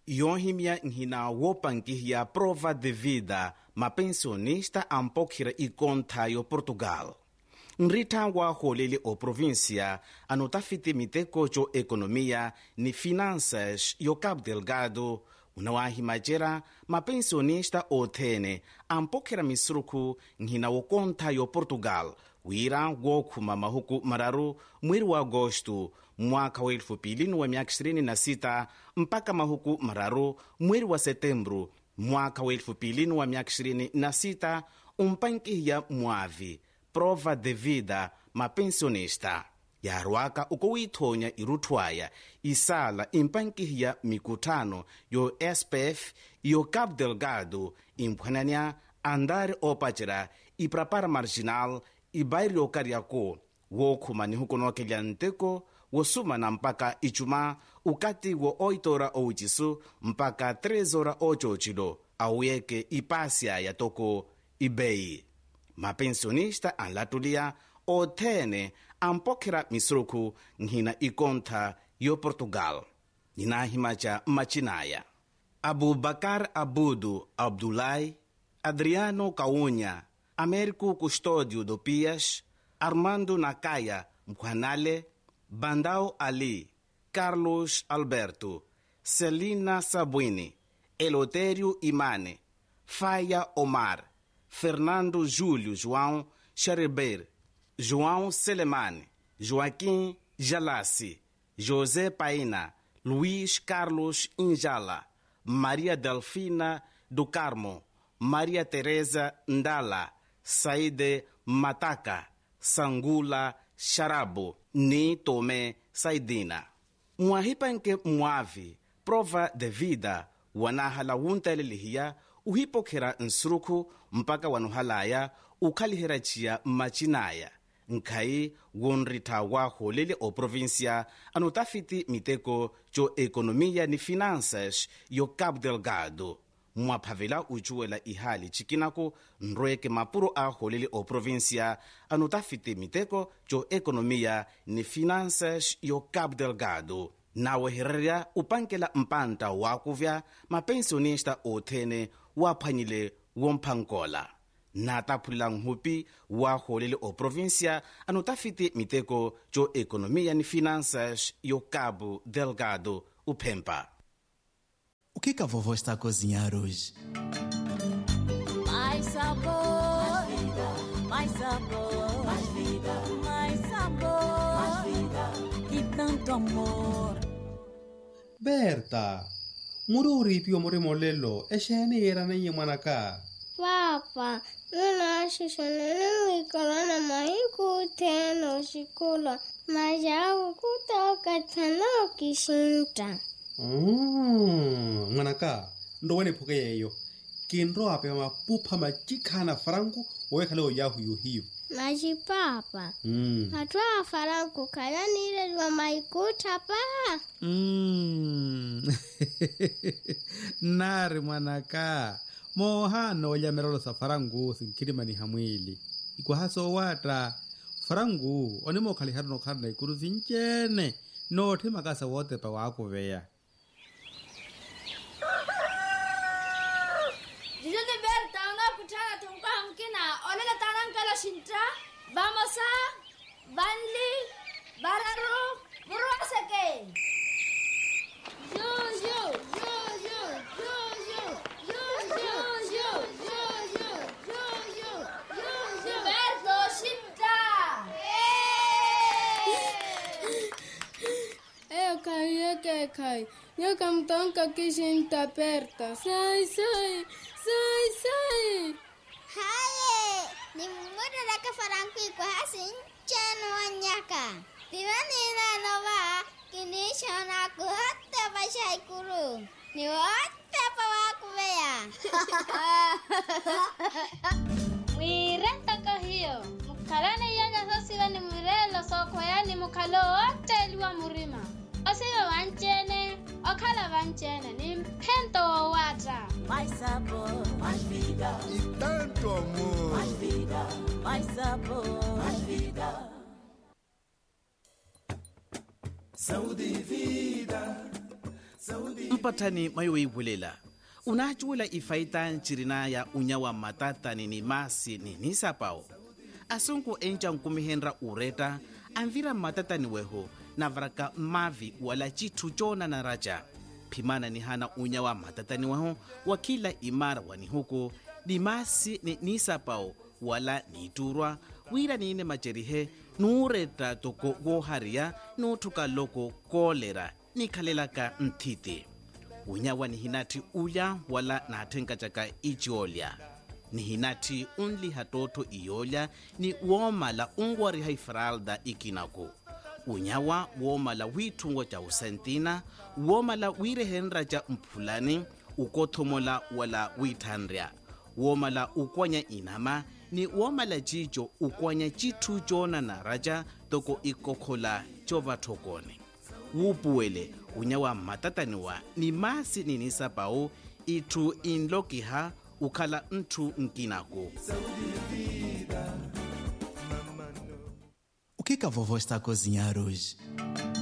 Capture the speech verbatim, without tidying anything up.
yohimia nhina wopankihia prova de vida mapensionista ampokhira ikontha yo Portugal. Nrita wa holele o província anotafiti miteko jo economia ni finanças yo Cabo Delgado unawahimajera mapensionista othene ampokhera misruku nhina wokontha yo Portugal wira wokhuma mahuku mararu mweri wa agosto mwaka wa elfu mbili wa miaka ishirini na sita mpaka mahuku mararu mweri wa setembro mwaka wa elfu mbili wa miaka ishirini na sita umpankiya mwavi prova de vida mapensionista yarwaka uko withonya iruthwaya isala impankiya mikutano yo S P F yo Cabo Delgado imphwananya andare opachera iprapara marginal ibairyo karyako wokhuma ni hukonokelya nteko wosumana mpaka ichuma ukati wo oito ora ouchisu mpaka três ora ochochilo awuyeke ipasya ya toko ibei. Mapensionista anlatulia othene ampokhera misruku nhina ikontha yo Portugal. Ninahimacha machinaya Abubakar Abudu Abdulai, Adriano Caunya, Américo Custódio do Pias, Armando Nakaya Mkwanale, Bandao Ali, Carlos Alberto, Celina Sabuini, Elotério Imane, Faia Omar, Fernando Júlio João Xareber, João Selemane, Joaquim Jalassi, José Paina, Luiz Carlos Injala, Maria Delfina do Carmo, Maria Teresa Ndala, Saide Mataka, Sangula Sharabo, ni Tome Saidina. Mwahipanke mwavi prova de vida wanahala wuntalelihia uhipokhera nsruku mpaka wanuhalaya ukhaliherachiya machinaya nkhai wonritha wa holele o província anotafiti miteko jo economia ni finanças yo Cabo Delgado mwaphavela uchuwela ihali chikinako nrweke mapuro a holele o província anotafiti miteko jo economia ni finanças yo Cabo Delgado nawe herera upankela mpanta wakuvya mapensionista othene waphanyile womphankola nataphulila nhupi wa holele o província anotafiti miteko jo economia ni finanças yo Cabo Delgado uphempa. O que que a vovó está a cozinhar hoje? Mais sabor, mais vida, mais sabor, mais vida, mais sabor, mais vida e tanto amor. Berta, muru uripi omore molelo, eshene era na yemanaka. Papa, nuna shishonene wikolana mahiku teno shikula, majawu kutoka tano kishinta. Mm, manaka, ndo wene puke yeyo. Kinro ape mapupa majikana farangu, weka leo yahu yuhiyo. Maji papa, Mm. hatua farangu kaya nile lwa maikuta pa. Mm. Nari mwanaka, mohano wajamerolo sa farangu sinkirima ni hamwili. Ikuwa haso wata, farangu onimo kaliharo no karna ikuru zinchene, no te makasa wote pa wako veya. Dijone Berta, unga kutana tungka mkina, olega tanang kala shinta, vamos a, banli, bararu, burwasake. Yo, yo, yo, yo, yo, yo, yo, yo, yo, yo, yo, yo, yo, yo, yo, Berto, shinta. Eu caí, que caí. Eu camtonca que gente aperta. Sai, sai, sai, sai. Haye, ni muda daka farangu ikuwa hasin chano wanyaka. Diba nila nova, kini shona kuhote basha ikuru. Ni wote pa wakubeya. Mwirenta kahiyo, mukalane yanya sosiga ni mwirelo soko yani mukalo wote liwa murima. Osiga wanchene, okala wanchene, ni mpento wawata. Mais sabor, mais vida e tanto amor. Mais vida, mais sabor, mais vida. Saúde e vida, saúde e vida. mpatani mayo ibulela unachuela ifaita nchirina ya unyawa matatani ni masi ni nisapao asunku encha nkumihenra ureta anvira matatani weho na varaka mavi wala chitu chona na raja pimana ni hana unyawa matatani weho wakila imara wani huko ni masi ni nisapao wala niturwa wira nine macherihe nureta toko goharia nutuka loko kolera nikhalelaka ntiti unyawa ni hinati uya wala natenka chaka ichiolya ni hinati unli hatoto iyolya ni womala ungwari haifralda ikinako unyawa womala witungo cha usentina womala wirehenra cha mphulani ukothomola wala withanrya womala ukwanya inama ni womala chicho ukwanya chitu chona na raja toko ikokhola chovathokone wupuwele unyawa matataniwa ni masi ninisapao itu inlokiha ukhala nthu nkinako. O que que a vovó está a cozinhar hoje?